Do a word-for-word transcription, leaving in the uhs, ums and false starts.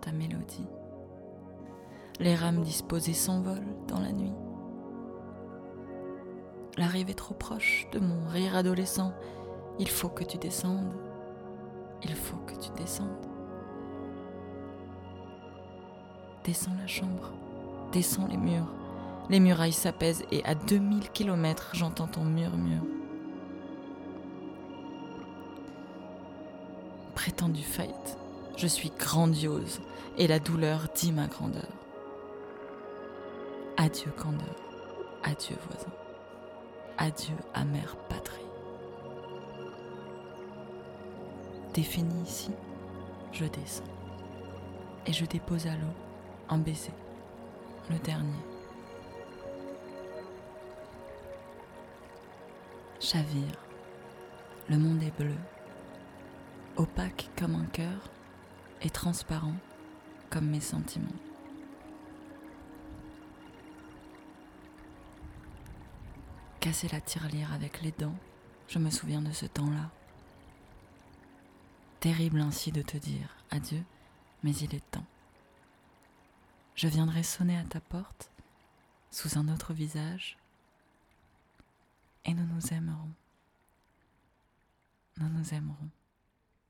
ta mélodie. Les rames disposées s'envolent dans la nuit. L'arrivée est trop proche de mon rire adolescent. Il faut que tu descendes. Il faut que tu descendes. Descends la chambre. Descends les murs. Les murailles s'apaisent et à deux mille kilomètres, j'entends ton murmure. Prétendue faillite, je suis grandiose et la douleur dit ma grandeur. Adieu candeur, adieu voisin, adieu amère patrie. Défini ici, je descends et je dépose à l'eau un baiser, le dernier. Chavire, le monde est bleu, opaque comme un cœur et transparent comme mes sentiments. Casser la tirelire avec les dents, je me souviens de ce temps-là. Terrible ainsi de te dire adieu, mais il est temps. Je viendrai sonner à ta porte, sous un autre visage, et nous nous aimerons. Nous nous aimerons.